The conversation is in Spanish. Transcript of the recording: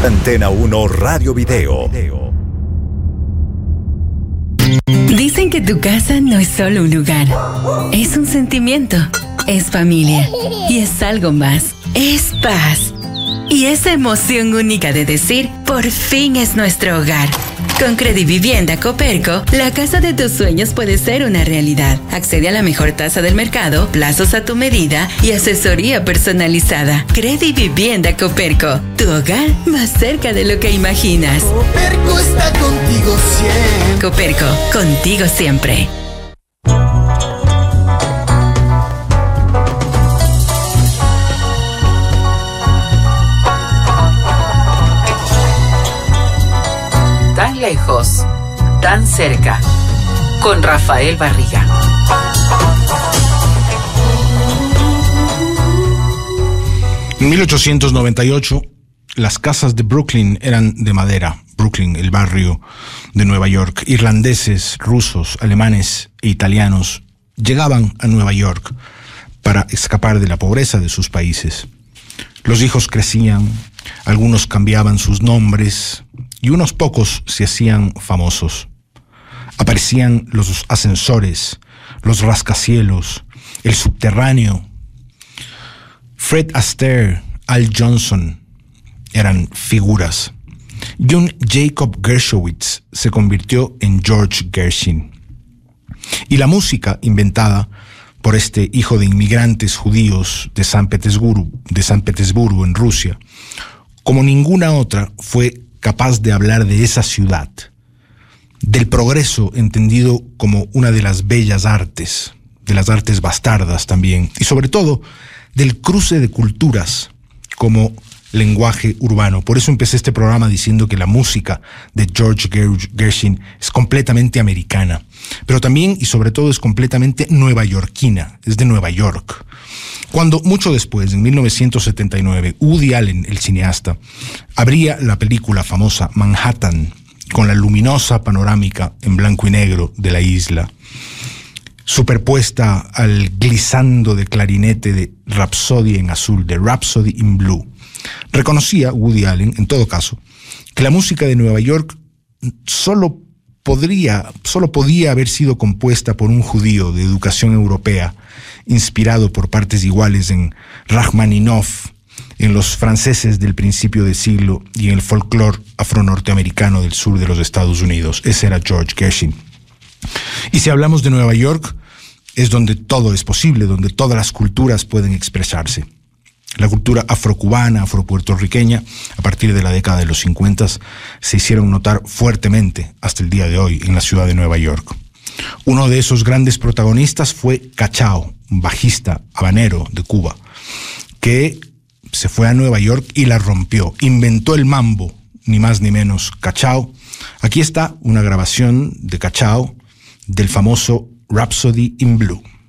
Antena 1 Radio Video. Dicen que tu casa no es solo un lugar, es un sentimiento, es familia y es algo más, es paz. Y esa emoción única de decir, por fin es nuestro hogar. Con Credivivienda Coperco, la casa de tus sueños puede ser una realidad. Accede a la mejor tasa del mercado, plazos a tu medida y asesoría personalizada. Credivivienda Coperco, tu hogar más cerca de lo que imaginas. Coperco está contigo siempre. Coperco, contigo siempre. Tan lejos, tan cerca, con Rafael Barriga. En 1898, las casas de Brooklyn eran de madera. Brooklyn, el barrio de Nueva York. Irlandeses, rusos, alemanes e italianos llegaban a Nueva York para escapar de la pobreza de sus países. Los hijos crecían, algunos cambiaban sus nombres y unos pocos se hacían famosos. Aparecían los ascensores, los rascacielos, el subterráneo. Fred Astaire, Al Johnson eran figuras. Y un Jacob Gershowitz se convirtió en George Gershwin. Y la música inventada por este hijo de inmigrantes judíos de San Petersburgo en Rusia, como ninguna otra, fue capaz de hablar de esa ciudad, del progreso entendido como una de las bellas artes, de las artes bastardas también, y sobre todo del cruce de culturas como lenguaje urbano. Por eso empecé este programa diciendo que la música de George Gershwin es completamente americana, pero también y sobre todo es completamente nuevayorquina, es de Nueva York. Cuando mucho después, en 1979, Woody Allen, el cineasta, abría la película famosa Manhattan con la luminosa panorámica en blanco y negro de la isla, superpuesta al glissando de clarinete de Rhapsody en azul, de Rhapsody in Blue, reconocía Woody Allen, en todo caso, que la música de Nueva York solo podía haber sido compuesta por un judío de educación europea, inspirado por partes iguales en Rachmaninoff, en los franceses del principio de siglo y en el folclore afro-norteamericano del sur de los Estados Unidos. Ese era George Gershwin. Y si hablamos de Nueva York, es donde todo es posible, donde todas las culturas pueden expresarse. La cultura afrocubana, afropuertorriqueña, a partir de la década de los 50, se hicieron notar fuertemente hasta el día de hoy en la ciudad de Nueva York. Uno de esos grandes protagonistas fue Cachao, un bajista habanero de Cuba, que se fue a Nueva York y la rompió, inventó el mambo, ni más ni menos, Cachao. Aquí está una grabación de Cachao del famoso Rhapsody in Blue.